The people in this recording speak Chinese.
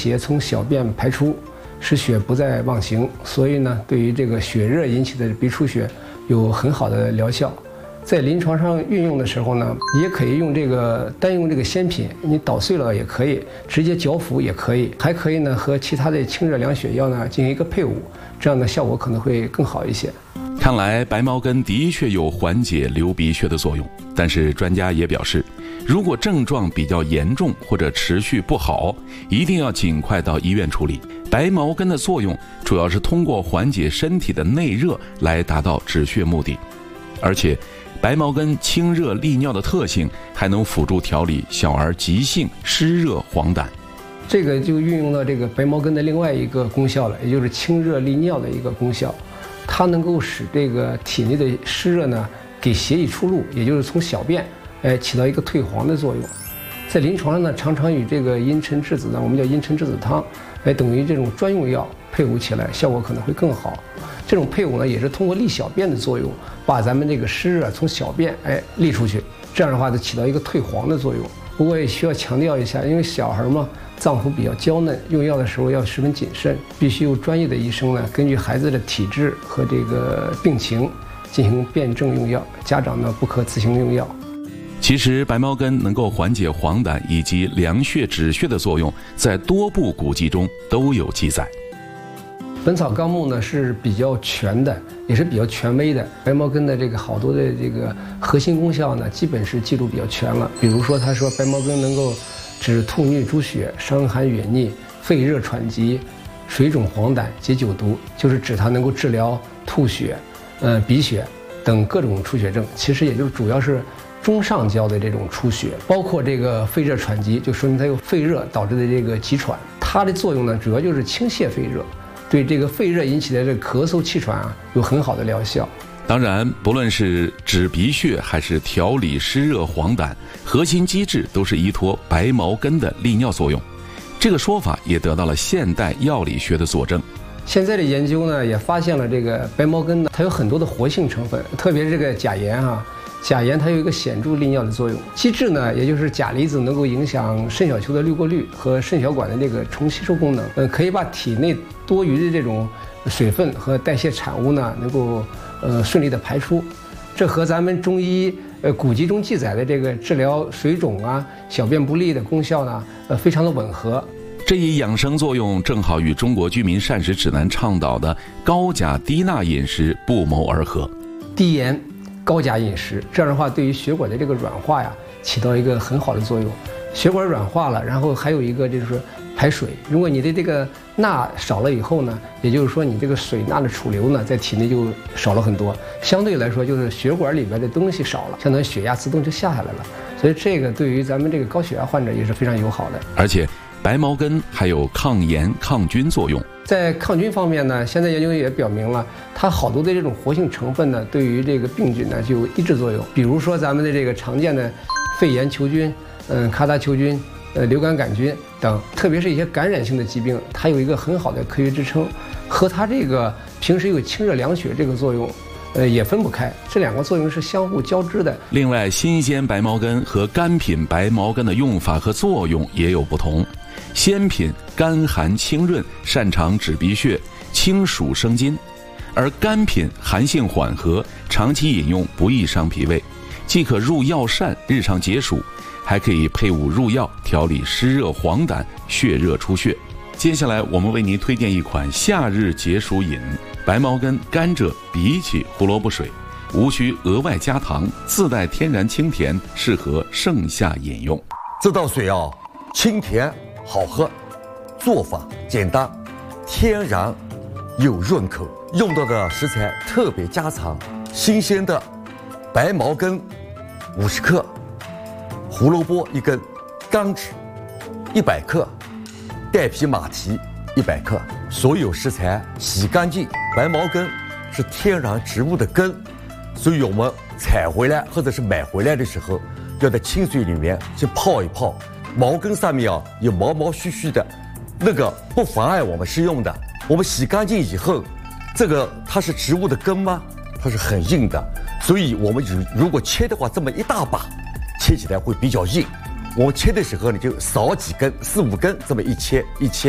血从小便排出，使血不再妄行，所以呢，对于这个血热引起的鼻出血有很好的疗效。在临床上运用的时候呢，也可以用单用这个鲜品，你捣碎了也可以，直接嚼服也可以，还可以呢和其他的清热凉血药呢进行一个配伍，这样的效果可能会更好一些。 看来白茅根的确有缓解流鼻血的作用，但是专家也表示，如果症状比较严重或者持续不好，一定要尽快到医院处理。白茅根的作用主要是通过缓解身体的内热来达到止血目的，而且白茅根清热利尿的特性还能辅助调理小儿急性湿热黄疸。 这个就运用到这个白茅根的另外一个功效了，也就是清热利尿的一个功效。它能够使这个体内的湿热呢给血液出路，也就是从小便起到一个退黄的作用。在临床上呢，常常与这个茵陈栀子呢，我们叫茵陈栀子汤，等于这种专用药配伍起来，效果可能会更好。这种配伍呢，也是通过利小便的作用，把咱们这个湿热从小便利出去，这样的话就起到一个退黄的作用。不过也需要强调一下，因为小孩嘛，脏腑比较娇嫩，用药的时候要十分谨慎，必须由专业的医生呢，根据孩子的体质和这个病情进行辩证用药，家长呢不可自行用药。 其实白茅根能够缓解黄疸以及凉血止血的作用，在多部古籍中都有记载。 《本草纲目》呢是比较全的，也是比较权威的。白茅根的这个好多的这个核心功效呢，基本是记录比较全了。比如说，他说白茅根能够止吐衄诸血、伤寒哕逆、肺热喘急、水肿黄疸、解酒毒，就是指它能够治疗吐血、鼻血等各种出血症。其实也就是主要是中上焦的这种出血，包括这个肺热喘急，就说明它有肺热导致的这个急喘。它的作用呢，主要就是清泻肺热。对这个肺热引起的这个咳嗽气喘有很好的疗效。 当然，不论是止鼻血还是调理湿热黄疸，核心机制都是依托白茅根的利尿作用。这个说法也得到了现代药理学的佐证。 现在的研究呢，也发现了这个白茅根呢，它有很多的活性成分，特别是这个钾盐钾盐它有一个显著利尿的作用。机制呢，也就是钾离子能够影响肾小球的滤过率和肾小管的这个重吸收功能，可以把体内多余的这种水分和代谢产物呢，能够顺利的排出。这和咱们中医古籍中记载的这个治疗水肿小便不利的功效呢，非常的吻合。 这一养生作用正好与中国居民膳食指南倡导的高钾低钠饮食不谋而合。 低盐高钾饮食，这样的话对于血管的这个软化起到一个很好的作用。血管软化了，然后还有一个就是排水。如果你的这个钠少了以后呢，也就是说你这个水钠的储留呢，在体内就少了很多。相对来说，就是血管里边的东西少了，相当于血压自动就下来了。所以这个对于咱们这个高血压患者也是非常友好的。 而且白茅根还有抗炎抗菌作用。 在抗菌方面呢，现在研究也表明了，它好多的这种活性成分呢，对于这个病菌呢就有抑制作用。比如说咱们的这个常见的肺炎球菌、卡达球菌、流感杆菌等，特别是一些感染性的疾病，它有一个很好的科学支撑，和它这个平时有清热凉血这个作用也分不开，这两个作用是相互交织的。 另外，新鲜白茅根和干品白茅根的用法和作用也有不同。鲜品甘寒清润，擅长止鼻血、清暑生津；而干品寒性缓和，长期饮用不易伤脾胃，既可入药膳，日常解暑，还可以配伍入药调理湿热黄疸、血热出血。接下来我们为您推荐一款夏日解暑饮——白茅根甘蔗荸荠胡萝卜水，无需额外加糖，自带天然清甜，适合盛夏饮用。 这道水清甜好喝，做法简单，天然有润口，用到的食材特别家常，新鲜的白茅根50克，胡萝卜1根，甘蔗100克，带皮马蹄100克。所有食材洗干净，白茅根是天然植物的根，所以我们采回来或者是买回来的时候，要在清水里面去泡一泡。茅根上面有毛毛须须的，那个不妨碍我们食用的。我们洗干净以后，这个它是植物的根吗？它是很硬的，所以我们如果切的话，这么一大把，切起来会比较硬。我们切的时候呢，就少几根，4、5根这么一切一切，